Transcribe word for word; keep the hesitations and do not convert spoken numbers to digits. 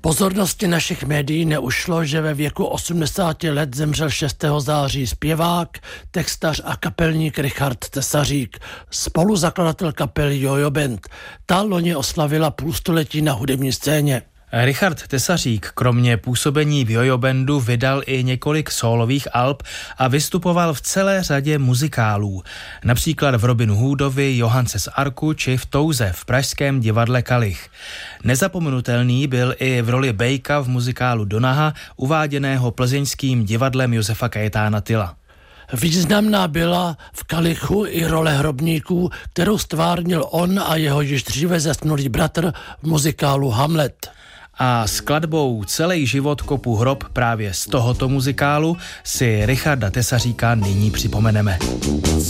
Pozornosti našich médií neušlo, že ve věku osmdesáti let zemřel šestého září zpěvák, textař a kapelník Richard Tesařík, spoluzakladatel kapely Jojo Band. Ta loni oslavila půlstoletí na hudební scéně. Richard Tesařík kromě působení v Jojo Bandu vydal i několik sólových alb a vystupoval v celé řadě muzikálů. Například v Robinu Hoodovi, Johance z Arku či v Touze v pražském divadle Kalich. Nezapomenutelný byl i v roli Bejka v muzikálu Donaha, uváděného plzeňským divadlem Josefa Kajetána Tyla. Významná byla v Kalichu i role hrobníků, kterou stvárnil on a jeho již dříve zesnulý bratr v muzikálu Hamlet. A skladbou Celej život kopu hrob právě z tohoto muzikálu si Richarda Tesaříka nyní připomeneme.